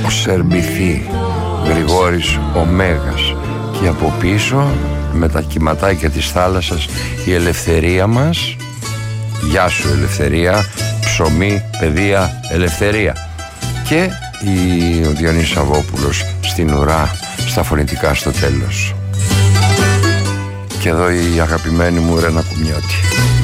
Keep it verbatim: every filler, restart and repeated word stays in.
Ψερμπιθή, Γρηγόρης ο Μέγας. Και από πίσω με τα κυματάκια της θάλασσας η ελευθερία μας. Γεια σου ελευθερία, ψωμί, παιδεία, ελευθερία. Και η, ο Διονύσης Σαββόπουλος στην ουρά, στα φωνητικά στο τέλος. Και εδώ η αγαπημένη μου Ρένα Κουμιώτη.